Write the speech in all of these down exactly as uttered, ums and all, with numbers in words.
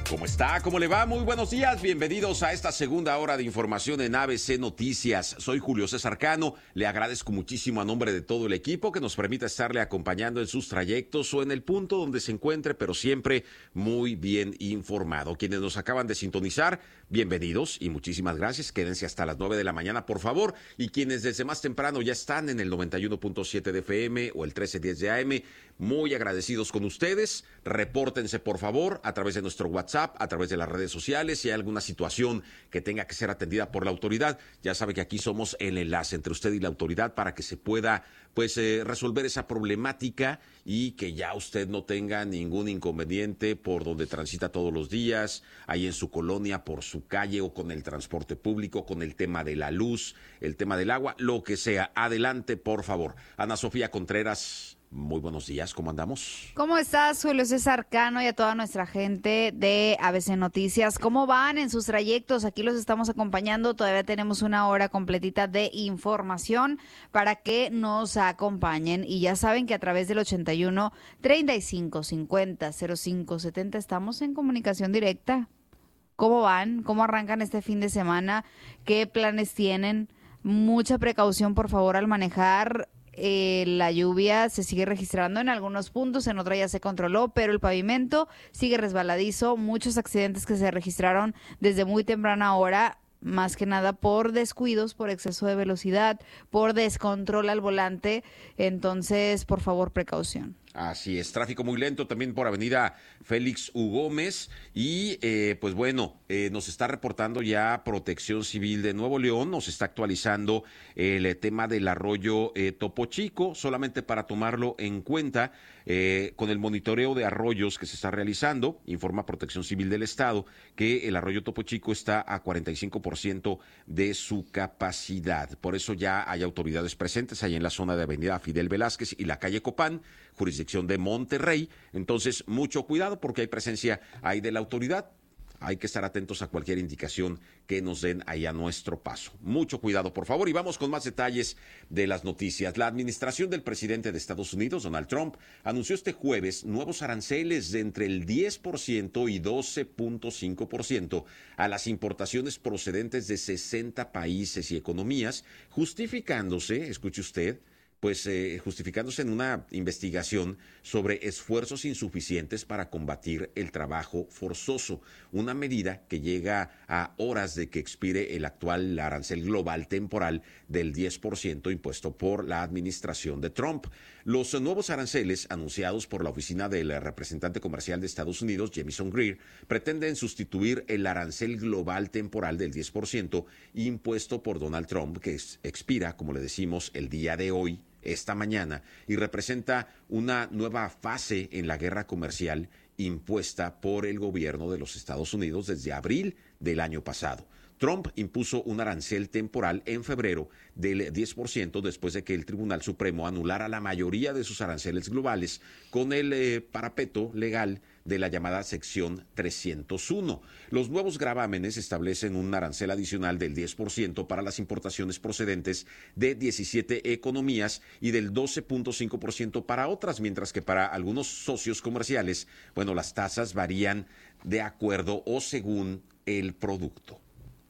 ¿Cómo está? ¿Cómo le va? Muy buenos días. Bienvenidos a esta segunda hora de información en A B C Noticias. Soy Julio César Cano. Le agradezco muchísimo a nombre de todo el equipo que nos permita estarle acompañando en sus trayectos o en el punto donde se encuentre, pero siempre muy bien informado. Quienes nos acaban de sintonizar, bienvenidos y muchísimas gracias. Quédense hasta las nueve de la mañana, por favor. Y quienes desde más temprano ya están en el noventa y uno punto siete de F M o el trece diez de A M, muy agradecidos con ustedes. Repórtense, por favor, a través de nuestro WhatsApp, a través de las redes sociales. Si hay alguna situación que tenga que ser atendida por la autoridad, ya sabe que aquí somos el enlace entre usted y la autoridad para que se pueda pues eh, resolver esa problemática y que ya usted no tenga ningún inconveniente por donde transita todos los días, ahí en su colonia, por su calle o con el transporte público, con el tema de la luz, el tema del agua, lo que sea. Adelante, por favor. Ana Sofía Contreras, muy buenos días, ¿cómo andamos? ¿Cómo estás, Julio César Cano, y a toda nuestra gente de A B C Noticias? ¿Cómo van en sus trayectos? Aquí los estamos acompañando, todavía tenemos una hora completita de información para que nos acompañen. Y ya saben que a través del ochenta y uno, treinta y cinco, cincuenta, cero cinco, setenta estamos en comunicación directa. ¿Cómo van? ¿Cómo arrancan este fin de semana? ¿Qué planes tienen? Mucha precaución, por favor, al manejar. Eh, la lluvia se sigue registrando en algunos puntos, en otros ya se controló, pero el pavimento sigue resbaladizo. Muchos accidentes que se registraron desde muy temprana hora, más que nada por descuidos, por exceso de velocidad, por descontrol al volante. Entonces, por favor, precaución. Así es, tráfico muy lento también por avenida Félix U. Gómez y eh, pues bueno, eh, nos está reportando ya Protección Civil de Nuevo León, nos está actualizando el eh, tema del arroyo eh, Topo Chico, solamente para tomarlo en cuenta eh, con el monitoreo de arroyos que se está realizando, informa Protección Civil del Estado que el arroyo Topo Chico está a cuarenta y cinco por ciento de su capacidad, por eso ya hay autoridades presentes ahí en la zona de avenida Fidel Velázquez y la calle Copán, jurisdicción de Monterrey. Entonces, mucho cuidado porque hay presencia ahí de la autoridad. Hay que estar atentos a cualquier indicación que nos den ahí a nuestro paso. Mucho cuidado, por favor. Y vamos con más detalles de las noticias. La administración del presidente de Estados Unidos, Donald Trump, anunció este jueves nuevos aranceles de entre el diez por ciento y doce punto cinco por ciento a las importaciones procedentes de sesenta países y economías, justificándose, escuche usted, pues eh, justificándose en una investigación sobre esfuerzos insuficientes para combatir el trabajo forzoso, una medida que llega a horas de que expire el actual arancel global temporal del diez por ciento impuesto por la administración de Trump. Los nuevos aranceles anunciados por la oficina del representante comercial de Estados Unidos, Jamieson Greer, pretenden sustituir el arancel global temporal del diez por ciento impuesto por Donald Trump, que expira, como le decimos, el día de hoy, esta mañana, y representa una nueva fase en la guerra comercial impuesta por el gobierno de los Estados Unidos desde abril del año pasado. Trump impuso un arancel temporal en febrero del diez por ciento después de que el Tribunal Supremo anulara la mayoría de sus aranceles globales con el eh, parapeto legal de la llamada sección trescientos uno. Los nuevos gravámenes establecen un arancel adicional del diez por ciento para las importaciones procedentes de diecisiete economías y del doce punto cinco por ciento para otras, mientras que para algunos socios comerciales, bueno, las tasas varían de acuerdo o según el producto.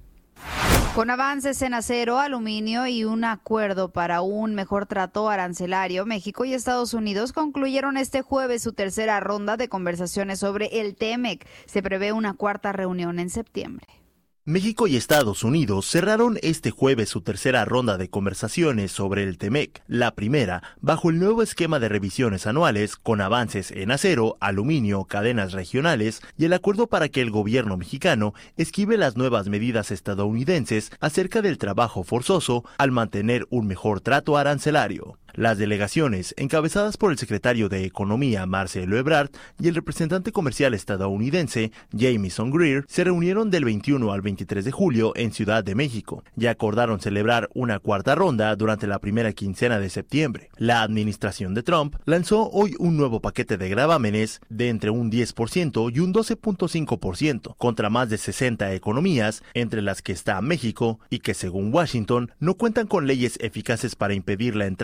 Con avances en acero, aluminio y un acuerdo para un mejor trato arancelario, México y Estados Unidos concluyeron este jueves su tercera ronda de conversaciones sobre el TEMEC. Se prevé una cuarta reunión en septiembre. México y Estados Unidos cerraron este jueves su tercera ronda de conversaciones sobre el TEMEC, la primera bajo el nuevo esquema de revisiones anuales con avances en acero, aluminio, cadenas regionales y el acuerdo para que el gobierno mexicano esquive las nuevas medidas estadounidenses acerca del trabajo forzoso al mantener un mejor trato arancelario. Las delegaciones, encabezadas por el secretario de Economía Marcelo Ebrard y el representante comercial estadounidense Jamieson Greer, se reunieron del veintiuno al veintitrés de julio en Ciudad de México y acordaron celebrar una cuarta ronda durante la primera quincena de septiembre. La administración de Trump lanzó hoy un nuevo paquete de gravámenes de entre un diez por ciento y un doce punto cinco por ciento contra más de sesenta economías, entre las que está México, y que según Washington no cuentan con leyes eficaces para impedir la entrada de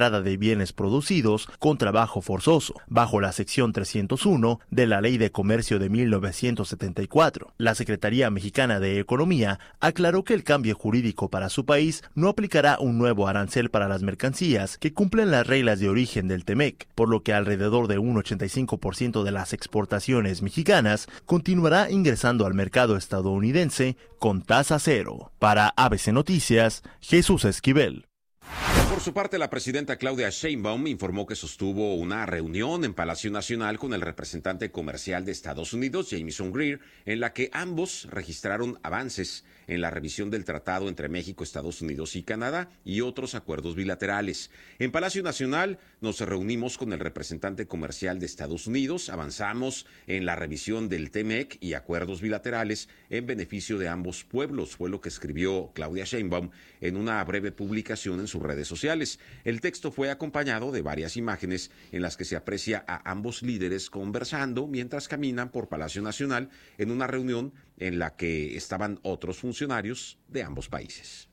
bienes producidos con trabajo forzoso, bajo la sección trescientos uno de la Ley de Comercio de mil novecientos setenta y cuatro. La Secretaría Mexicana de Economía aclaró que el cambio jurídico para su país no aplicará un nuevo arancel para las mercancías que cumplen las reglas de origen del T-MEC, por lo que alrededor de un ochenta y cinco por ciento de las exportaciones mexicanas continuará ingresando al mercado estadounidense con tasa cero. Para A B C Noticias, Jesús Esquivel. Por su parte, la presidenta Claudia Sheinbaum informó que sostuvo una reunión en Palacio Nacional con el representante comercial de Estados Unidos, Jamieson Greer, en la que ambos registraron avances en la revisión del tratado entre México, Estados Unidos y Canadá y otros acuerdos bilaterales. En Palacio Nacional nos reunimos con el representante comercial de Estados Unidos, avanzamos en la revisión del T-MEC y acuerdos bilaterales en beneficio de ambos pueblos, fue lo que escribió Claudia Sheinbaum en una breve publicación en sus redes sociales. El texto fue acompañado de varias imágenes en las que se aprecia a ambos líderes conversando mientras caminan por Palacio Nacional en una reunión en la que estaban otros funcionarios de ambos países.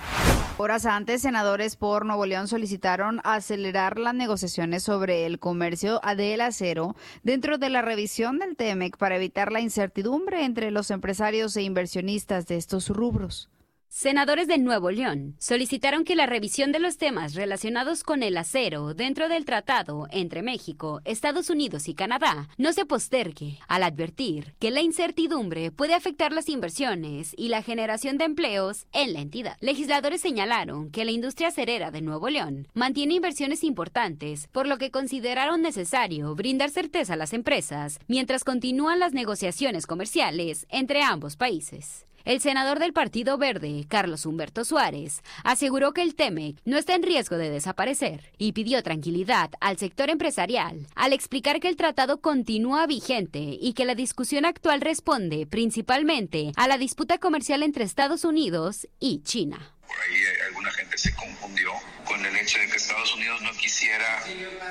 Horas antes, senadores por Nuevo León solicitaron acelerar las negociaciones sobre el comercio del acero dentro de la revisión del T-MEC para evitar la incertidumbre entre los empresarios e inversionistas de estos rubros. Senadores de Nuevo León solicitaron que la revisión de los temas relacionados con el acero dentro del tratado entre México, Estados Unidos y Canadá no se postergue, al advertir que la incertidumbre puede afectar las inversiones y la generación de empleos en la entidad. Legisladores señalaron que la industria acerera de Nuevo León mantiene inversiones importantes, por lo que consideraron necesario brindar certeza a las empresas mientras continúan las negociaciones comerciales entre ambos países. El senador del Partido Verde, Carlos Humberto Suárez, aseguró que el T-MEC no está en riesgo de desaparecer y pidió tranquilidad al sector empresarial al explicar que el tratado continúa vigente y que la discusión actual responde principalmente a la disputa comercial entre Estados Unidos y China. Por ahí alguna gente se confundió con el hecho de que Estados Unidos no quisiera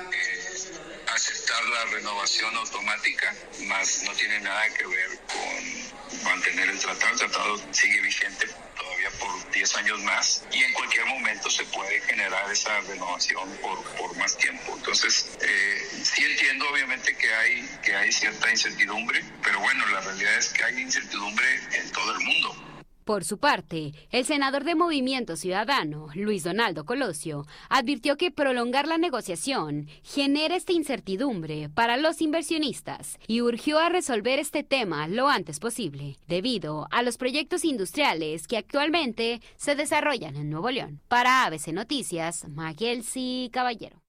eh, aceptar la renovación automática, más no tiene nada que ver con mantener el tratado. El tratado sigue vigente todavía por diez años más y en cualquier momento se puede generar esa renovación por, por más tiempo. Entonces, eh, sí entiendo obviamente que hay, que hay cierta incertidumbre, pero bueno, la realidad es que hay incertidumbre en todo el mundo. Por su parte, el senador de Movimiento Ciudadano, Luis Donaldo Colosio, advirtió que prolongar la negociación genera esta incertidumbre para los inversionistas y urgió a resolver este tema lo antes posible, debido a los proyectos industriales que actualmente se desarrollan en Nuevo León. Para A B C Noticias, Maguelsi Caballero.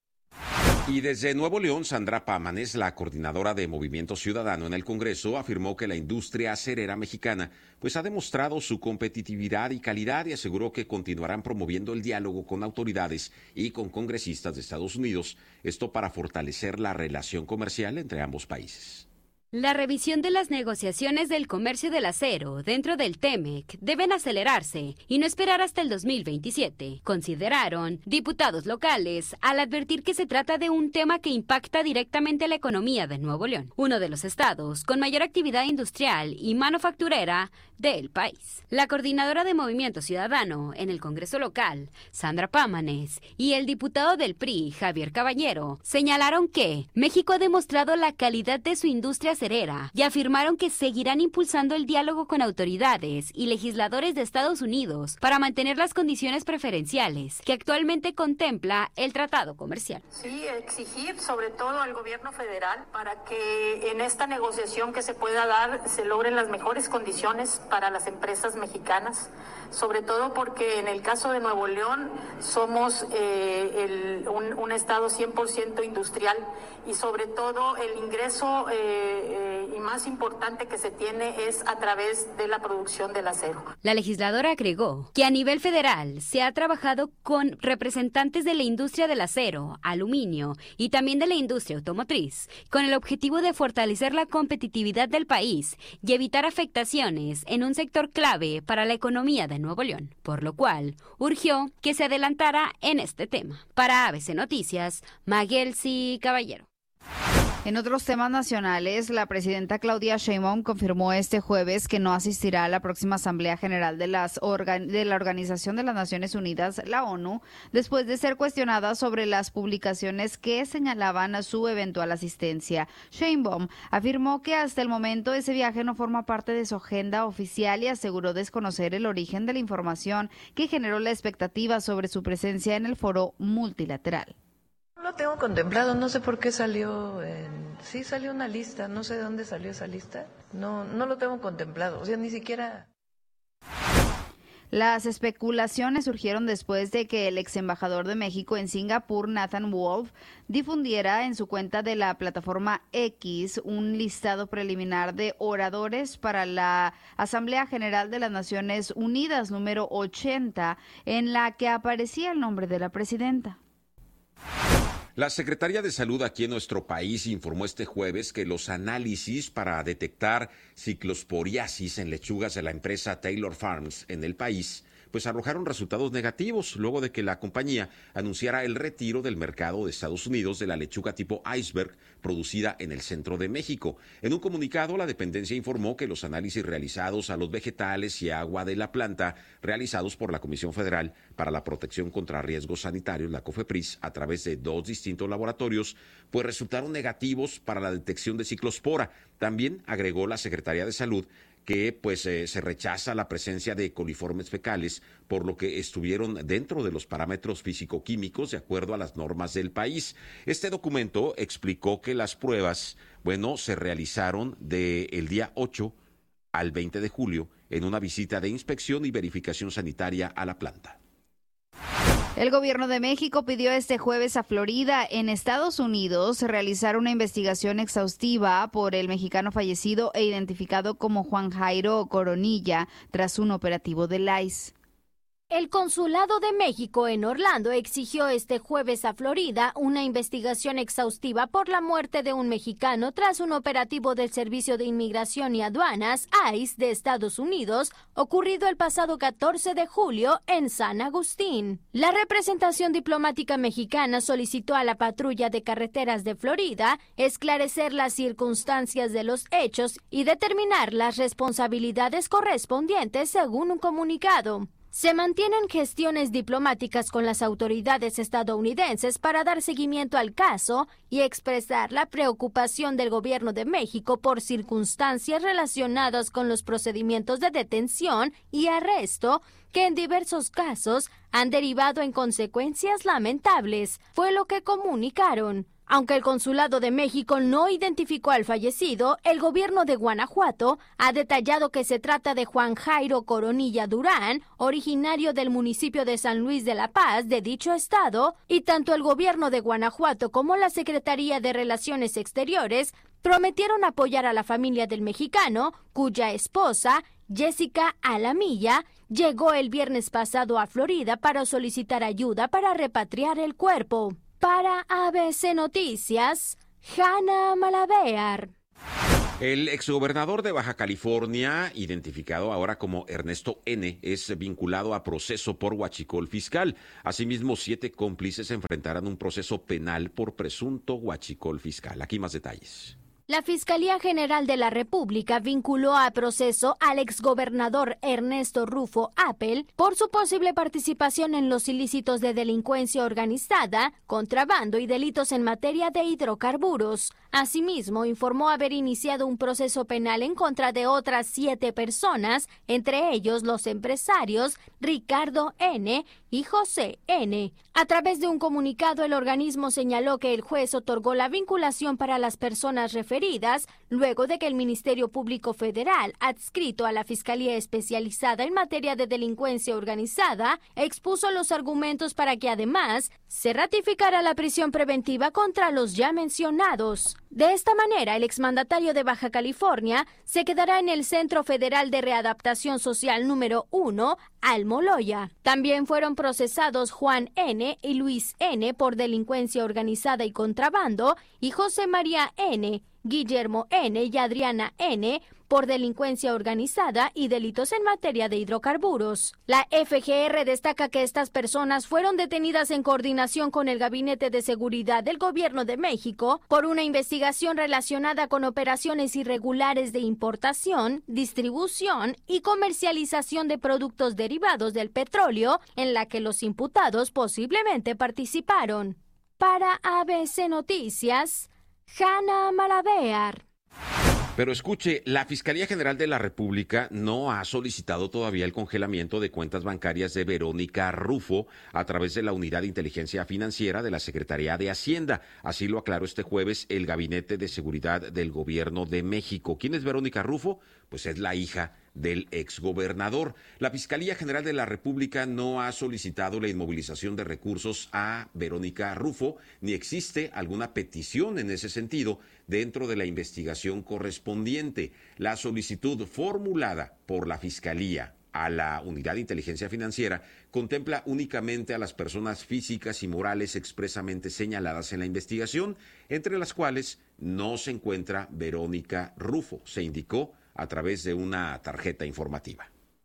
Y desde Nuevo León, Sandra Pámanes, la coordinadora de Movimiento Ciudadano en el Congreso, afirmó que la industria acerera mexicana pues ha demostrado su competitividad y calidad y aseguró que continuarán promoviendo el diálogo con autoridades y con congresistas de Estados Unidos, esto para fortalecer la relación comercial entre ambos países. La revisión de las negociaciones del comercio del acero dentro del T-MEC deben acelerarse y no esperar hasta el dos mil veintisiete, consideraron diputados locales al advertir que se trata de un tema que impacta directamente a la economía de Nuevo León, uno de los estados con mayor actividad industrial y manufacturera del país. La coordinadora de Movimiento Ciudadano en el Congreso local, Sandra Pámanes, y el diputado del P R I, Javier Caballero, señalaron que México ha demostrado la calidad de su industria acerera y afirmaron que seguirán impulsando el diálogo con autoridades y legisladores de Estados Unidos para mantener las condiciones preferenciales que actualmente contempla el tratado comercial. Sí, exigir sobre todo al gobierno federal para que en esta negociación que se pueda dar se logren las mejores condiciones para las empresas mexicanas, sobre todo porque en el caso de Nuevo León somos eh, el, un, un estado cien por ciento industrial y sobre todo el ingreso eh, eh, y más importante que se tiene es a través de la producción del acero. La legisladora agregó que a nivel federal se ha trabajado con representantes de la industria del acero, aluminio y también de la industria automotriz, con el objetivo de fortalecer la competitividad del país y evitar afectaciones en un sector clave para la economía de Nuevo León, por lo cual urgió que se adelantara en este tema. Para A B C Noticias, Maguelsi Caballero. En otros temas nacionales, la presidenta Claudia Sheinbaum confirmó este jueves que no asistirá a la próxima Asamblea General de, las organ- de la Organización de las Naciones Unidas, la ONU, después de ser cuestionada sobre las publicaciones que señalaban a su eventual asistencia. Sheinbaum afirmó que hasta el momento ese viaje no forma parte de su agenda oficial y aseguró desconocer el origen de la información que generó la expectativa sobre su presencia en el foro multilateral. No lo tengo contemplado, no sé por qué salió, en... sí salió una lista, no sé de dónde salió esa lista, no, no lo tengo contemplado, o sea, ni siquiera... Las especulaciones surgieron después de que el ex embajador de México en Singapur, Nathan Wolf, difundiera en su cuenta de la plataforma X un listado preliminar de oradores para la Asamblea General de las Naciones Unidas número ochenta, en la que aparecía el nombre de la presidenta. La Secretaría de Salud aquí en nuestro país informó este jueves que los análisis para detectar ciclosporiasis en lechugas de la empresa Taylor Farms en el país pues arrojaron resultados negativos luego de que la compañía anunciara el retiro del mercado de Estados Unidos de la lechuga tipo iceberg producida en el centro de México. En un comunicado, la dependencia informó que los análisis realizados a los vegetales y agua de la planta, realizados por la Comisión Federal para la Protección contra Riesgos Sanitarios, la COFEPRIS, a través de dos distintos laboratorios, pues resultaron negativos para la detección de ciclospora. También agregó la Secretaría de Salud que pues eh, se rechaza la presencia de coliformes fecales, por lo que estuvieron dentro de los parámetros físico-químicos de acuerdo a las normas del país. Este documento explicó que las pruebas, bueno, se realizaron del día ocho al veinte de julio en una visita de inspección y verificación sanitaria a la planta. El gobierno de México pidió este jueves a Florida, en Estados Unidos, realizar una investigación exhaustiva por el mexicano fallecido e identificado como Juan Jairo Coronilla tras un operativo del I C E. El Consulado de México en Orlando exigió este jueves a Florida una investigación exhaustiva por la muerte de un mexicano tras un operativo del Servicio de Inmigración y Aduanas, I C E, de Estados Unidos, ocurrido el pasado catorce de julio en San Agustín. La representación diplomática mexicana solicitó a la patrulla de carreteras de Florida esclarecer las circunstancias de los hechos y determinar las responsabilidades correspondientes según un comunicado. Se mantienen gestiones diplomáticas con las autoridades estadounidenses para dar seguimiento al caso y expresar la preocupación del gobierno de México por circunstancias relacionadas con los procedimientos de detención y arresto que en diversos casos han derivado en consecuencias lamentables, fue lo que comunicaron. Aunque el Consulado de México no identificó al fallecido, el gobierno de Guanajuato ha detallado que se trata de Juan Jairo Coronilla Durán, originario del municipio de San Luis de la Paz de dicho estado, y tanto el gobierno de Guanajuato como la Secretaría de Relaciones Exteriores prometieron apoyar a la familia del mexicano, cuya esposa, Jessica Alamilla, llegó el viernes pasado a Florida para solicitar ayuda para repatriar el cuerpo. Para A B C Noticias, Hanna Malavear. El exgobernador de Baja California, identificado ahora como Ernesto N., es vinculado a proceso por huachicol fiscal. Asimismo, siete cómplices enfrentarán un proceso penal por presunto huachicol fiscal. Aquí más detalles. La Fiscalía General de la República vinculó a proceso al exgobernador Ernesto Rufo Appel por su posible participación en los ilícitos de delincuencia organizada, contrabando y delitos en materia de hidrocarburos. Asimismo, informó haber iniciado un proceso penal en contra de otras siete personas, entre ellos los empresarios Ricardo N. y José N. A través de un comunicado, el organismo señaló que el juez otorgó la vinculación para las personas referidas luego de que el Ministerio Público Federal, adscrito a la Fiscalía Especializada en materia de delincuencia organizada, expuso los argumentos para que además se ratificara la prisión preventiva contra los ya mencionados. De esta manera, el exmandatario de Baja California se quedará en el Centro Federal de Readaptación Social número uno, Almoloya. También fueron procesados Juan N. y Luis N. por delincuencia organizada y contrabando y José María N., Guillermo N. y Adriana N. por delincuencia organizada y delitos en materia de hidrocarburos. La F G R destaca que estas personas fueron detenidas en coordinación con el Gabinete de Seguridad del Gobierno de México por una investigación relacionada con operaciones irregulares de importación, distribución y comercialización de productos derivados del petróleo, en la que los imputados posiblemente participaron. Para A B C Noticias, Hanna Malavear. Pero escuche, la Fiscalía General de la República no ha solicitado todavía el congelamiento de cuentas bancarias de Verónica Rufo a través de la Unidad de Inteligencia Financiera de la Secretaría de Hacienda. Así lo aclaró este jueves el Gabinete de Seguridad del Gobierno de México. ¿Quién es Verónica Rufo? Pues es la hija del exgobernador. La Fiscalía General de la República no ha solicitado la inmovilización de recursos a Verónica Rufo, ni existe alguna petición en ese sentido dentro de la investigación correspondiente. La solicitud formulada por la Fiscalía a la Unidad de Inteligencia Financiera contempla únicamente a las personas físicas y morales expresamente señaladas en la investigación, entre las cuales no se encuentra Verónica Rufo, se indicó a través de una tarjeta informativa.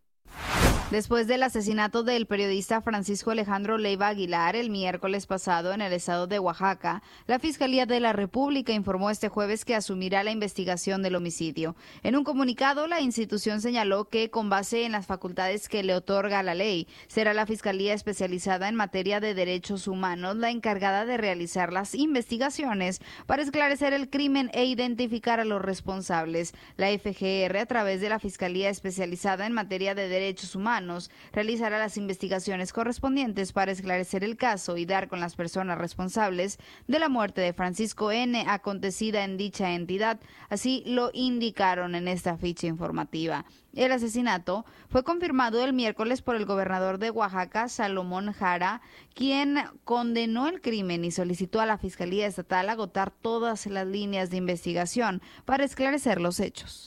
Después del asesinato del periodista Francisco Alejandro Leiva Aguilar el miércoles pasado en el estado de Oaxaca, la Fiscalía de la República informó este jueves que asumirá la investigación del homicidio. En un comunicado, la institución señaló que, con base en las facultades que le otorga la ley, será la Fiscalía especializada en materia de derechos humanos la encargada de realizar las investigaciones para esclarecer el crimen e identificar a los responsables. La F G R, a través de la Fiscalía especializada en materia de derechos humanos, realizará las investigaciones correspondientes para esclarecer el caso y dar con las personas responsables de la muerte de Francisco N., acontecida en dicha entidad. Así lo indicaron en esta ficha informativa. El asesinato fue confirmado el miércoles por el gobernador de Oaxaca, Salomón Jara, quien condenó el crimen y solicitó a la Fiscalía Estatal agotar todas las líneas de investigación para esclarecer los hechos.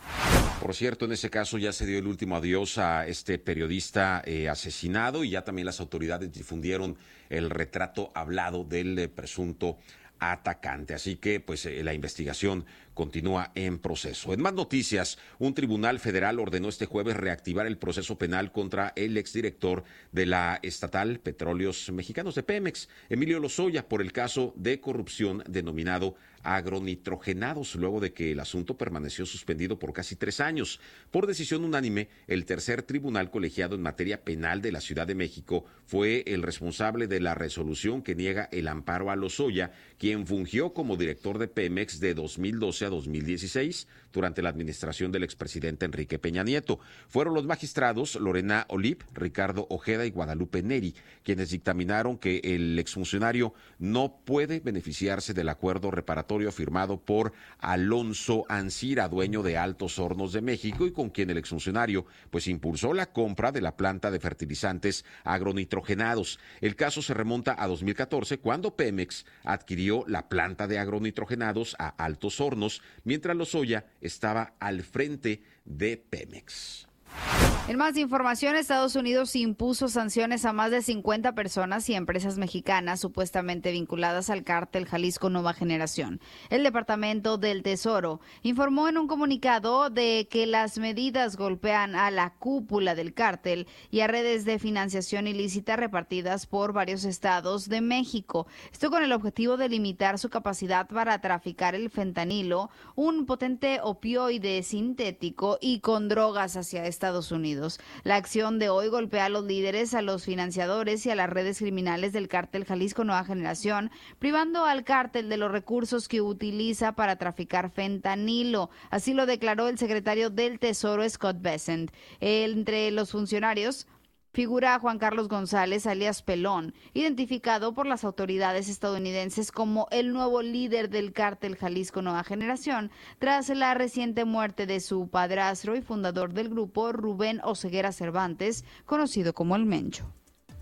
Por cierto, en ese caso ya se dio el último adiós a este periodista eh, asesinado, y ya también las autoridades difundieron el retrato hablado del eh, presunto atacante. Así que pues eh, la investigación continúa en proceso. En más noticias, un tribunal federal ordenó este jueves reactivar el proceso penal contra el exdirector de la estatal Petróleos Mexicanos de Pemex, Emilio Lozoya, por el caso de corrupción denominado agronitrogenados, luego de que el asunto permaneció suspendido por casi tres años. Por decisión unánime, el tercer tribunal colegiado en materia penal de la Ciudad de México fue el responsable de la resolución que niega el amparo a Lozoya, quien fungió como director de Pemex de dos mil doce a dos mil dieciséis durante la administración del expresidente Enrique Peña Nieto. Fueron los magistrados Lorena Olip, Ricardo Ojeda y Guadalupe Neri quienes dictaminaron que el exfuncionario no puede beneficiarse del acuerdo reparatorio firmado por Alonso Ancira, dueño de Altos Hornos de México, y con quien el exfuncionario pues impulsó la compra de la planta de fertilizantes agronitrogenados. El caso se remonta a dos mil catorce, cuando Pemex adquirió la planta de agronitrogenados a Altos Hornos, mientras Lozoya estaba al frente de Pemex. En más información, Estados Unidos impuso sanciones a más de cincuenta personas y empresas mexicanas supuestamente vinculadas al cártel Jalisco Nueva Generación. El Departamento del Tesoro informó en un comunicado de que las medidas golpean a la cúpula del cártel y a redes de financiación ilícita repartidas por varios estados de México. Esto con el objetivo de limitar su capacidad para traficar el fentanilo, un potente opioide sintético, y con drogas hacia Estados Unidos. La acción de hoy golpea a los líderes, a los financiadores y a las redes criminales del cártel Jalisco Nueva Generación, privando al cártel de los recursos que utiliza para traficar fentanilo. Así lo declaró el secretario del Tesoro, Scott Bessent. Entre los funcionarios figura Juan Carlos González, alias Pelón, identificado por las autoridades estadounidenses como el nuevo líder del cártel Jalisco Nueva Generación, tras la reciente muerte de su padrastro y fundador del grupo, Rubén Oseguera Cervantes, conocido como El Mencho.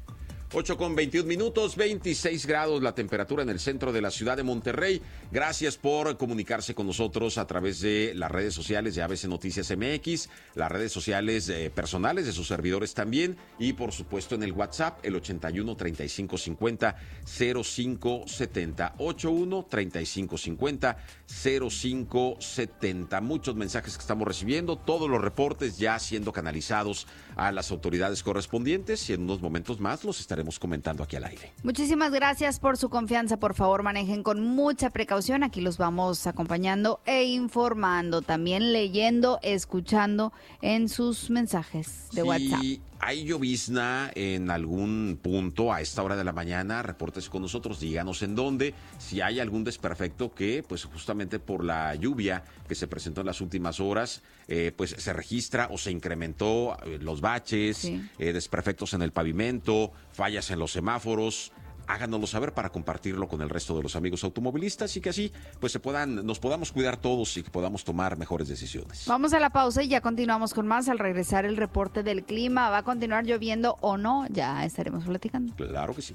ocho con veintiún minutos, veintiséis grados la temperatura en el centro de la ciudad de Monterrey. Gracias por comunicarse con nosotros a través de las redes sociales de A B C Noticias M X, las redes sociales eh, personales de sus servidores también, y por supuesto en el WhatsApp, el ochenta y uno, treinta y cinco cincuenta, cero cinco setenta, ochenta y uno, treinta y cinco cincuenta, cero cinco setenta. Muchos mensajes que estamos recibiendo, todos los reportes ya siendo canalizados a las autoridades correspondientes, y en unos momentos más los estaremos comentando aquí al aire. Muchísimas gracias por su confianza. Por favor, manejen con mucha precaución. Aquí los vamos acompañando e informando, también leyendo, escuchando en sus mensajes de si WhatsApp. Hay llovizna en algún punto a esta hora de la mañana, repórtese con nosotros, díganos en dónde. Si hay algún desperfecto que, pues justamente por la lluvia que se presentó en las últimas horas, eh, pues se registra o se incrementó eh, los baches, sí. eh, desperfectos en el pavimento, fallas en los semáforos. Háganoslo saber para compartirlo con el resto de los amigos automovilistas y que así pues se puedan, nos podamos cuidar todos y que podamos tomar mejores decisiones. Vamos a la pausa y ya continuamos con más. Al regresar el reporte del clima, ¿va a continuar lloviendo o no? Ya estaremos platicando. Claro que sí.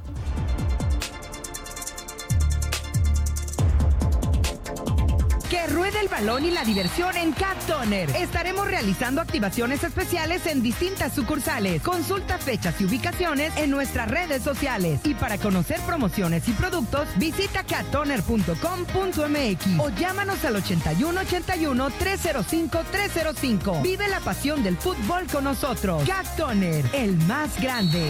Que ruede el balón y la diversión en Cat Toner. Estaremos realizando activaciones especiales en distintas sucursales. Consulta fechas y ubicaciones en nuestras redes sociales. Y para conocer promociones y productos, visita cat toner punto com punto m x o llámanos al ochenta y uno, ochenta y uno, trescientos cinco, trescientos cinco. Vive la pasión del fútbol con nosotros. Cat Toner, el más grande.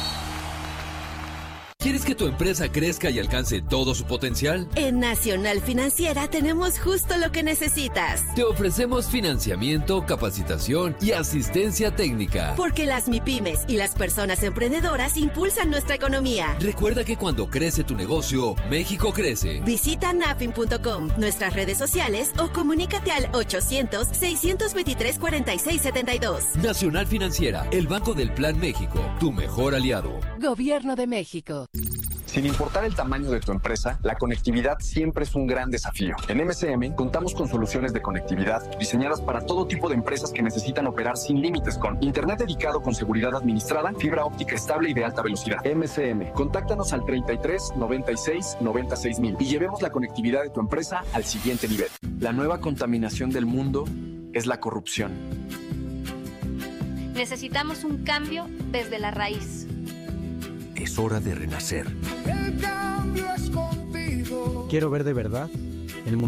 ¿Quieres que tu empresa crezca y alcance todo su potencial? En Nacional Financiera tenemos justo lo que necesitas. Te ofrecemos financiamiento, capacitación y asistencia técnica. Porque las MIPYMES y las personas emprendedoras impulsan nuestra economía. Recuerda que cuando crece tu negocio, México crece. Visita nafin punto com, nuestras redes sociales o comunícate al ochocientos, seiscientos veintitrés, cuarenta y seis setenta y dos. Nacional Financiera, el Banco del Plan México, tu mejor aliado. Gobierno de México. Sin importar el tamaño de tu empresa, la conectividad siempre es un gran desafío. En M C M contamos con soluciones de conectividad diseñadas para todo tipo de empresas que necesitan operar sin límites con internet dedicado con seguridad administrada, fibra óptica estable y de alta velocidad. M C M, contáctanos al treinta y tres, noventa y seis, noventa y seis mil y llevemos la conectividad de tu empresa al siguiente nivel. La nueva contaminación del mundo es la corrupción. Necesitamos un cambio desde la raíz. Es hora de renacer. El cambio es contigo. Quiero ver de verdad el mundo.